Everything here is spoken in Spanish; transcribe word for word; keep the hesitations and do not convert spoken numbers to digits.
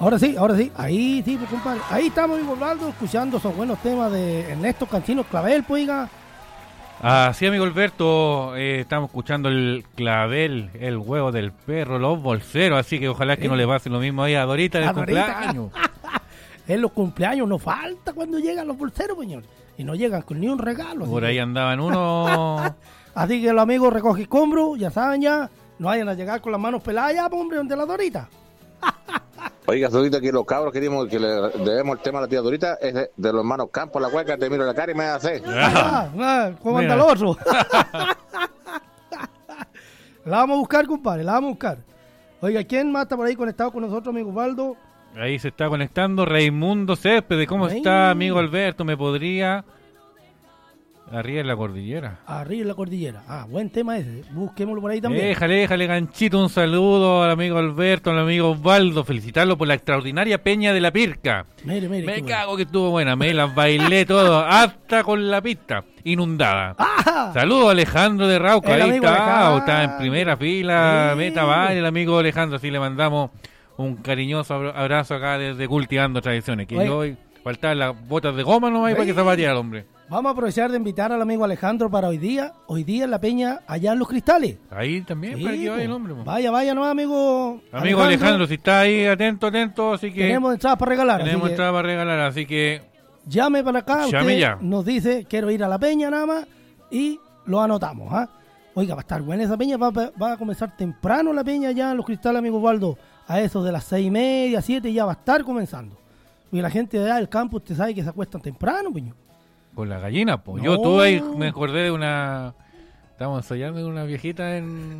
Ahora sí, ahora sí. Ahí sí, pues, compadre. Ahí estamos, amigo Osvaldo, escuchando esos buenos temas de Ernesto Cancino Clavel, pues, oiga. Así, amigo Alberto, eh, estamos escuchando el clavel, el huevo del perro, los bolseros, así que ojalá que ¿Eh? no le pase lo mismo ahí a Dorita en A el Dorita. cumpleaños. En los cumpleaños no falta cuando llegan los bolseros, señor. Y no llegan con ni un regalo. Por así ahí que- andaban unos... Así que los amigos recoge escombros, ya saben ya. No vayan a llegar con las manos peladas ya, pues, hombre, donde la Dorita. Oiga, Dorita, que los cabros queríamos que le debemos el tema a la tía Dorita es de, de los hermanos Campos, la hueca, te miro la cara y me hace. Ah, ah, ¿cómo anda el Mira. otro? La vamos a buscar, compadre, la vamos a buscar. Oiga, ¿quién más está por ahí conectado con nosotros, amigo Osvaldo? Ahí se está conectando Raimundo Céspedes. ¿Cómo Ay. está, amigo Alberto? ¿Me podría...? Arriba en la cordillera. Arriba en la cordillera. Ah, buen tema ese. Busquémoslo por ahí también. Déjale, déjale, ganchito, un saludo al amigo Alberto, al amigo Osvaldo, felicitarlo por la extraordinaria peña de la Pirca. Mire, mire. Me qué bueno. cago que estuvo buena, me las bailé todo, hasta con la pista inundada. ¡Ah! Saludos a Alejandro de Rauca, El ahí amigo está, Alejandro. está en primera fila, Sí. meta baile el amigo Alejandro, así le mandamos un cariñoso abra- abrazo acá desde Cultivando Tradiciones, que Oye. yo hoy faltaban las botas de goma nomás y para que Oye. zapateara el hombre. Vamos a aprovechar de invitar al amigo Alejandro para hoy día. Hoy día en la peña, allá en Los Cristales. Ahí también, Sí, para que vaya po. el hombre. po. Vaya, vaya, no, amigo. Amigo Alejandro, si está ahí, atento, atento, así que Tenemos entradas para regalar. así tenemos que entrada para regalar, así que llame para acá. Llame usted ya. nos dice, quiero ir a la peña nada más. Y lo anotamos. ¿ah? Oiga, va a estar buena esa peña. Va, va a comenzar temprano la peña ya en Los Cristales, amigo Osvaldo. A eso de las seis y media, siete, ya va a estar comenzando. Porque la gente de allá del campo, usted sabe que se acuestan temprano, piño. con la gallina, pues. No. Yo tuve ahí, me acordé de una... Estábamos ensayando con una viejita en...